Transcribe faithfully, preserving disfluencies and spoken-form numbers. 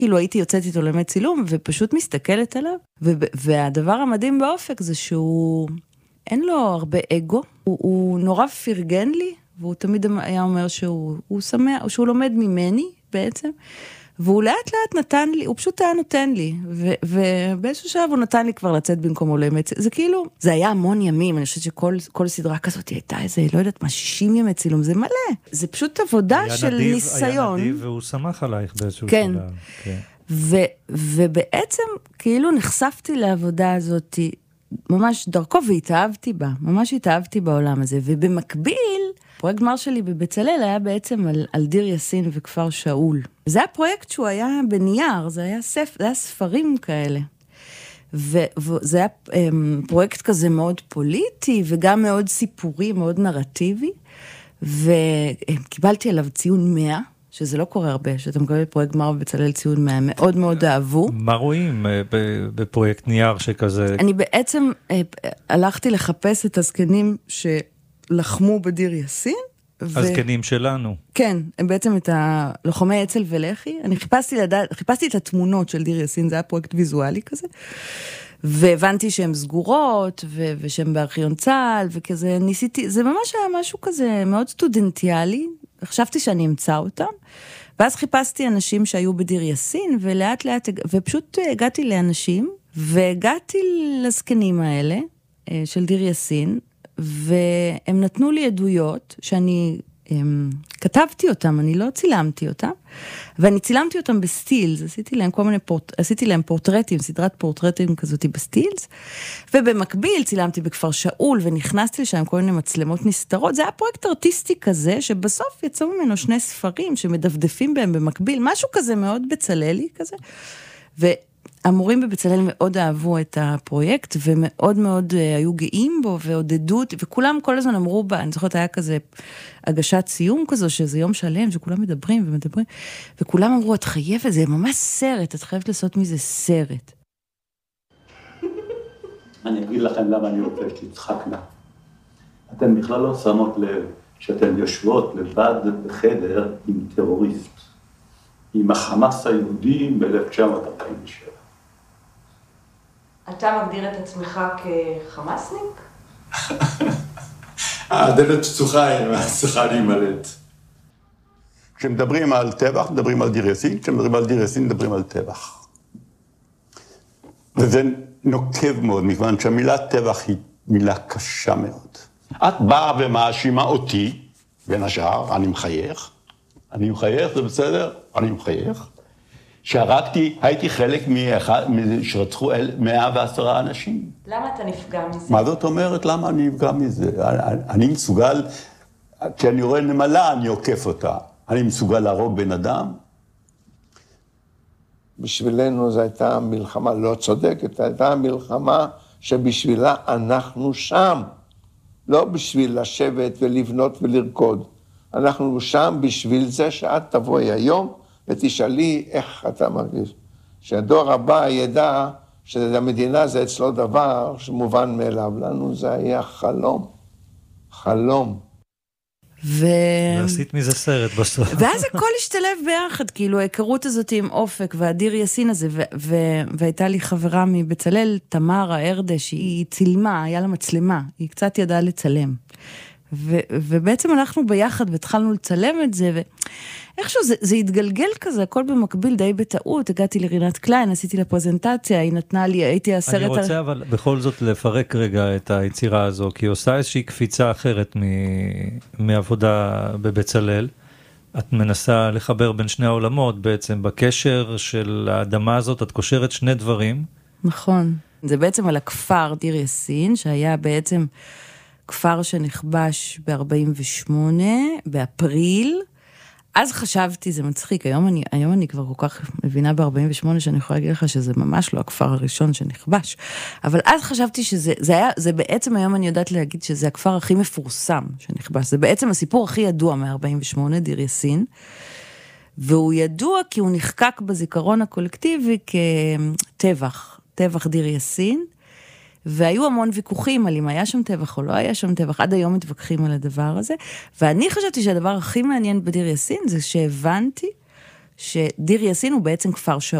כאילו הייתי יוצאת איתו למד צילום, ופשוט מסתכלת עליו, והדבר המדהים באופק זה שהוא, אין לו הרבה אגו, הוא, הוא נורא פרגן לי, והוא תמיד היה אומר שהוא, הוא שמח, שהוא לומד ממני בעצם, והוא לאט לאט נתן לי, הוא פשוט היה נותן לי, ובאיזשהו שלב הוא נתן לי כבר לצאת במקומו למד, זה כאילו, זה היה המון ימים, אני חושבת שכל כל סדרה כזאת הייתה איזה, לא יודעת מה, שישים ימי צילום, זה מלא, זה פשוט עבודה של נדיב, ניסיון. היה נדיב והוא שמח עלייך באיזשהו כן. שלב. כן. ו, ובעצם כאילו נחשפתי לעבודה הזאת, ממש דרכו והתאהבתי בה, ממש התאהבתי בעולם הזה, ובמקביל, פרויקט גמר שלי בבצלאל היה בעצם על, על דיר יאסין וכפר שאול. זה היה פרויקט שהוא היה בנייר, זה היה, ספ, זה היה ספרים כאלה. ו, וזה היה um, פרויקט כזה מאוד פוליטי, וגם מאוד סיפורי, מאוד נרטיבי, וקיבלתי עליו ציון מאה, שזה לא קורה הרבה, שאתה מקבל פרויקט גמר בבצלאל ציון מאה, מאוד מאוד אהבו. מה רואים בפרויקט נייר שכזה? אני בעצם הלכתי לחפש את הזקנים שלחמו בדיר יאסין. הזקנים שלנו. כן, הם בעצם את הלוחמי אצ"ל ולח"י. אני חיפשתי לדעת, חיפשתי את התמונות של דיר יאסין, זה היה פרויקט ויזואלי כזה. והבנתי שהן סגורות, ו- ושהן בארכיון צה"ל, וכזה ניסיתי, זה ממש היה משהו כזה מאוד סטודנטיאלי, חשבתי שאני אמצא אותם, ואז חיפשתי אנשים שהיו בדיר יאסין, ולאט לאט, ופשוט הגעתי לאנשים, והגעתי לזקנים האלה, של דיר יאסין, והם נתנו לי עדויות, שאני הם, כתבתי אותם, אני לא צילמתי אותם, ואני צילמתי אותם בסטילס, עשיתי להם כל מיני פורט, עשיתי להם פורטרטים, סדרת פורטרטים כזאת בסטילס, ובמקביל צילמתי בכפר שאול, ונכנסתי לשם כל מיני מצלמות נסתרות, זה היה פרויקט ארטיסטי כזה, שבסוף יצאו ממנו שני ספרים, שמדפדפים בהם במקביל, משהו כזה מאוד בצללי כזה, ו... המורים בבצלאל מאוד אהבו את הפרויקט, ומאוד מאוד היו גאים בו, ועודדו אותי, וכולם כל הזמן אמרו בה, אני זוכרת היה כזה הגשת סיום כזו, שזה יום שלם, שכולם מדברים ומדברים, וכולם אמרו, את חייבת, זה ממש סרט, את חייבת לעשות מזה סרט. אני אגיד לכם למה אני רוצה שתצחקנה. אתן בכלל לא שמות לב, שאתן יושבות לבד בחדר עם טרוריסט, עם החמאס היהודי ב-אלף תשע מאות ארבעים ושבע. אתה מגדיר את עצמך כחמאסניק? הדלת פתוחה, צריכה להימלט. כשמדברים על טבח, מדברים על דיר יאסין, כשמדברים על דיר יאסין, מדברים על טבח. וזה נוקב מאוד, מכיוון שהמילה טבח היא מילה קשה מאוד. את באה ומאשימה אותי, בין השאר, אני מחייך, אני מחייך, זה בסדר? אני מחייך. שהרגתי, הייתי חלק מאחד, שרצחו מאה ועשרה אנשים. למה אתה נפגע מזה? מה זאת אומרת? למה אני נפגע מזה? אני, אני מסוגל, כשאני רואה נמלה, אני עוקף אותה. אני מסוגל להרוג בן אדם. בשבילנו זו הייתה מלחמה לא צודקת, הייתה מלחמה שבשבילה אנחנו שם. לא בשביל לשבת ולבנות ולרקוד. אנחנו שם בשביל זה שאת תבואי היום, ותשאלי איך אתה מרגיש. שהדור הבא ידע שהמדינה זה אצלו דבר שמובן מאליו. לנו זה היה חלום. חלום. ו... ועשית מזה סרט בסוף. ואז הכל השתלב ביחד, כאילו ההיכרות הזאת עם אופק והדיר יאסין הזה, ו... ו... והייתה לי חברה מבצלאל, תמר הארדש, שהיא צילמה, היה לה מצלמה, היא קצת ידעה לצלם. ו... ובעצם הלכנו ביחד והתחלנו לצלם את זה, ו... איכשהו זה, זה התגלגל כזה, הכל במקביל די בטעות, הגעתי לרינת קליין, עשיתי לה פרזנטציה, היא נתנה לי, הייתי הסרט... אני רוצה על... אבל בכל זאת לפרק רגע את היצירה הזו, כי היא עושה איזושהי קפיצה אחרת מ... מעבודה בבצלאל. את מנסה לחבר בין שני העולמות, בעצם בקשר של האדמה הזאת, את קושרת שני דברים. נכון. זה בעצם על הכפר דיר יאסין, שהיה בעצם כפר שנכבש ב-ארבעים ושמונה, באפריל, אז חשבתי, זה מצחיק, היום אני, היום אני כבר כל כך מבינה ב-ארבעים ושמונה שאני יכולה להגיד לך שזה ממש לא הכפר הראשון שנכבש, אבל אז חשבתי שזה, זה היה, זה בעצם היום אני יודעת להגיד שזה הכפר הכי מפורסם שנכבש, זה בעצם הסיפור הכי ידוע מ-ארבעים ושמונה, דיר יאסין, והוא ידוע כי הוא נחקק בזיכרון הקולקטיבי כטבח, טבח דיר יאסין, והיו המון ויכוחים על אם היה שם טבח או לא היה שם טבח, עד היום מתווכחים על הדבר הזה, ואני חשבתי שהדבר הכי מעניין בדיר יאסין זה שהבנתי שדיר יאסין הוא בעצם כפר שאול.